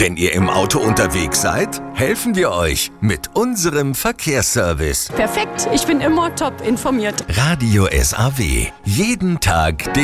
Wenn ihr im Auto unterwegs seid, helfen wir euch mit unserem Verkehrsservice. Perfekt, ich bin immer top informiert. Radio SAW. Jeden Tag